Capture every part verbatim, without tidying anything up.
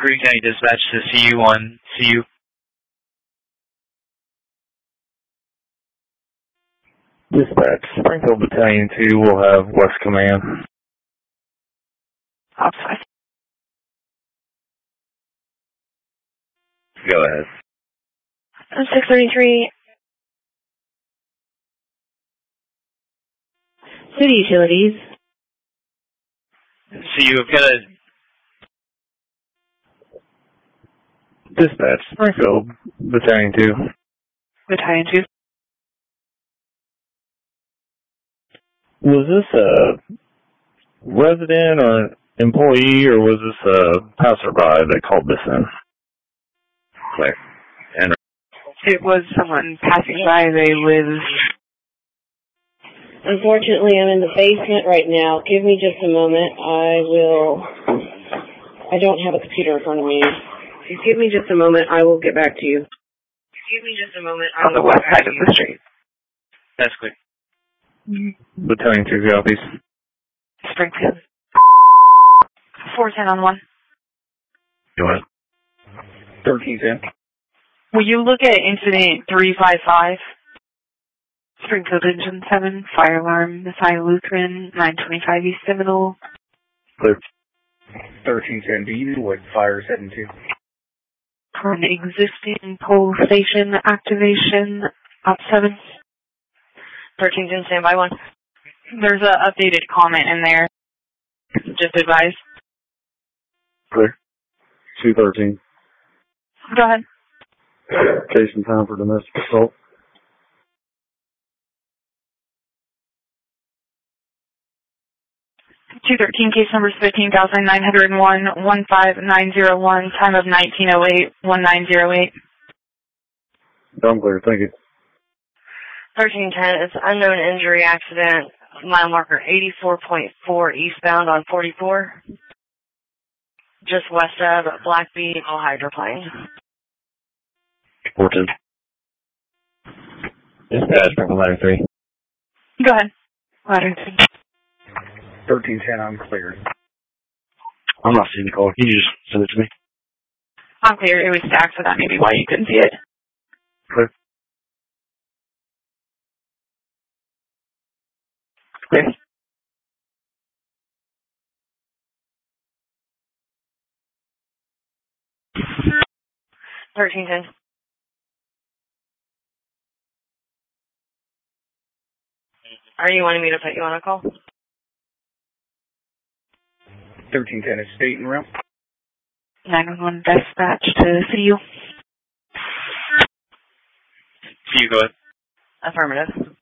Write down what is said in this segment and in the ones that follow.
Green County Dispatch to C U one, C U. Dispatch, Springfield Battalion two will have West Command. Outside. Go ahead. six thirty-three. City Utilities. C U, I've got a... Dispatch, Springfield Battalion two. Battalion two. Was this a resident or an employee, or was this a passerby that called this in? Clear. And It was someone passing by. They live... Unfortunately, I'm in the basement right now. Give me just a moment. I will... I don't have a computer in front of me. Give me just a moment. I will get back to you. Give me just a moment. I on the will west get back side of to you. the street. That's quick. Battalion two copies. Springfield. four ten on one. Go ahead. thirteen ten. Will you look at incident three five five? Springfield Engine seven, fire alarm, Messiah Lutheran, nine twenty-five East Seminole. Clear. thirteen ten. Do you know what fire is heading to? For an existing pole station activation, op seven. thirteen ten, stand by one. There's a updated comment in there. Just advise. Clear. two thirteen. Go ahead. Case in time for domestic assault. two thirteen, case number is fifteen thousand nine hundred one, one five nine zero one, time of nineteen oh eight, one nine zero eight. I'm clear, thank you. thirteen ten, it's unknown injury accident, mile marker eighty-four point four eastbound on forty-four, just west of Black Bean, all hydroplane. fourteen. Dispatch, Springfield Ladder three. Go ahead. Ladder three. thirteen ten, I'm cleared. I'm not seeing the call. Can you just send it to me? I'm clear. It was stacked, so that may be why you couldn't see it. Clear. Clear. thirteen ten. Are you wanting me to put you on a call? thirteen ten is state and route. nine one one dispatch to C U. C U, go ahead. Affirmative.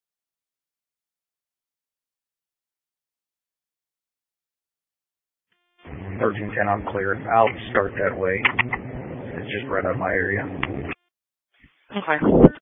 thirteen ten, I'm clear. I'll start that way. It's just right out of my area. Okay.